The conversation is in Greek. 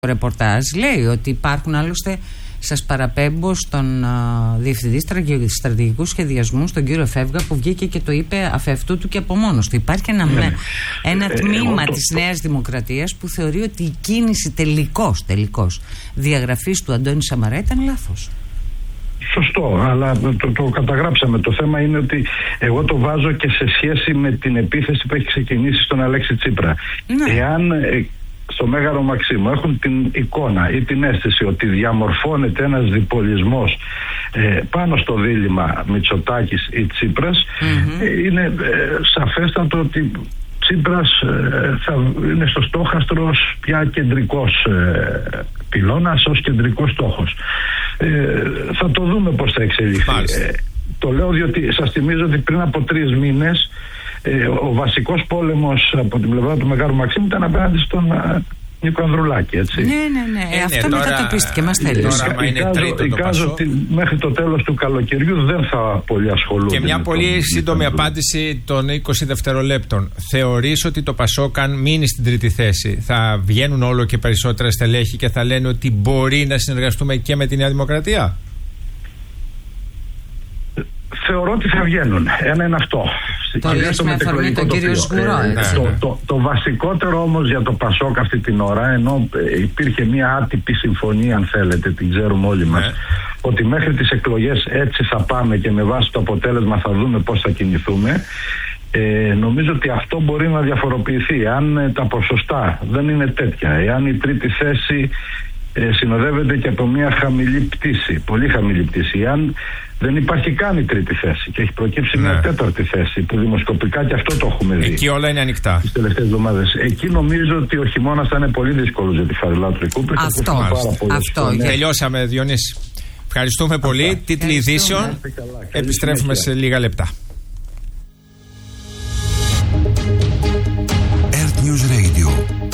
ρεπορτάζ λέει ότι υπάρχουν, άλλωστε σας παραπέμπω στον Διευθυντή Στρατηγικού Σχεδιασμού, τον κύριο Φεύγα, που βγήκε και το είπε αφ' αυτού του και από μόνος του. Υπάρχει ένα τμήμα της Νέας Δημοκρατίας που θεωρεί ότι η κίνηση τελικώς διαγραφής του Αντώνη Σαμαρά ήταν λάθος. Σωστό, αλλά το καταγράψαμε. Το θέμα είναι ότι εγώ το βάζω και σε σχέση με την επίθεση που έχει ξεκινήσει στον Αλέξη Τσίπρα. Ναι. Εάν στο Μέγαρο Μαξίμου έχουν την εικόνα ή την αίσθηση ότι διαμορφώνεται ένας διπολισμός πάνω στο δίλημμα Μητσοτάκης ή Τσίπρας, είναι σαφέστατο ότι Τσίπρας θα είναι στο στόχαστρο ως πια κεντρικός πυλώνας, ως κεντρικός στόχος. Θα το δούμε πώς θα εξελιχθεί. Το λέω διότι σας θυμίζω ότι πριν από 3 μήνες ο βασικός πόλεμος από την πλευρά του Μεγάλου Μαξίμου ήταν απέναντι στον Νίκο Ανδρουλάκη, έτσι. Ναι. Αυτό μετατοπίστηκε, μας τέλειωσε. Εικάζω ότι μέχρι το τέλος του καλοκαιριού δεν θα πολύ ασχολούνται. Και μια πολύ σύντομη απάντηση των 20 δευτερολέπτων. Θεωρείς ότι το ΠΑΣΟΚ, αν μείνει στην τρίτη θέση, θα βγαίνουν όλο και περισσότερα στελέχη και θα λένε ότι μπορεί να συνεργαστούμε και με τη Νέα Δημοκρατία? Θεωρώ ότι θα βγαίνουν. Ένα είναι αυτό. Το λες με αφορμή τον κύριο Σγουρό. Το βασικότερο όμως για το ΠΑΣΟΚ αυτή την ώρα, ενώ υπήρχε μια άτυπη συμφωνία, αν θέλετε, την ξέρουμε όλοι μας, ότι μέχρι τις εκλογές έτσι θα πάμε και με βάση το αποτέλεσμα θα δούμε πώς θα κινηθούμε. Νομίζω ότι αυτό μπορεί να διαφοροποιηθεί αν τα ποσοστά δεν είναι τέτοια, εάν η τρίτη θέση συνοδεύεται και από μια χαμηλή πτήση, πολύ χαμηλή πτήση, εάν δεν υπάρχει καν η τρίτη θέση και έχει προκύψει μια τέταρτη θέση που δημοσκοπικά και αυτό το έχουμε δει. Εκεί όλα είναι ανοιχτά. Τις τελευταίες εβδομάδες. Εκεί νομίζω ότι ο χειμώνας θα είναι πολύ δύσκολος για τη Χαριλάου Τρικούπη. Αυτό. Τελειώσαμε, Διονύση. Ευχαριστούμε πολύ. Τίτλοι ειδήσεων. Επιστρέφουμε σε λίγα λεπτά.